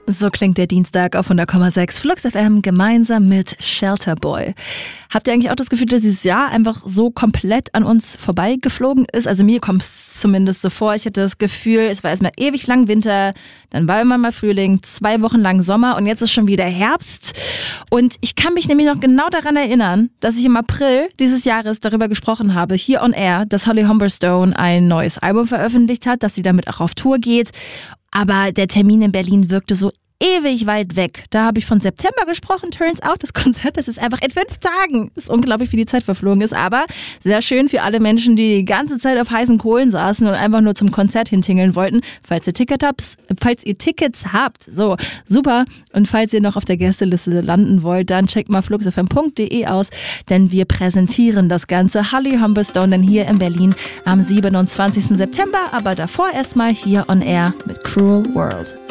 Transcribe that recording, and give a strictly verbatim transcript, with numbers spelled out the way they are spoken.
So klingt der Dienstag auf hundert Komma sechs Flux F M gemeinsam mit Shelter Boy. Habt ihr eigentlich auch das Gefühl, dass dieses Jahr einfach so komplett an uns vorbeigeflogen ist? Also mir kommt es zumindest so vor. Ich hatte das Gefühl, es war erstmal ewig lang Winter, dann war immer mal Frühling, zwei Wochen lang Sommer und jetzt ist schon wieder Herbst. Und ich kann mich nämlich noch genau daran erinnern, dass ich im April dieses Jahres darüber gesprochen habe, hier on air, dass Holly Humberstone ein neues Album veröffentlicht hat, dass sie damit auch auf Tour geht. Aber der Termin in Berlin wirkte so ewig weit weg. Da habe ich von September gesprochen. Turns out, das Konzert, das ist einfach in fünf Tagen. Das ist unglaublich, wie die Zeit verflogen ist. Aber sehr schön für alle Menschen, die die ganze Zeit auf heißen Kohlen saßen und einfach nur zum Konzert hintingeln wollten. Falls ihr Ticket habt, falls ihr Tickets habt, so, super. Und falls ihr noch auf der Gästeliste landen wollt, dann checkt mal flux f m punkt d e aus, denn wir präsentieren das Ganze. Holly Humberstone dann hier in Berlin am siebenundzwanzigsten September. Aber davor erstmal hier on air mit Cruel World.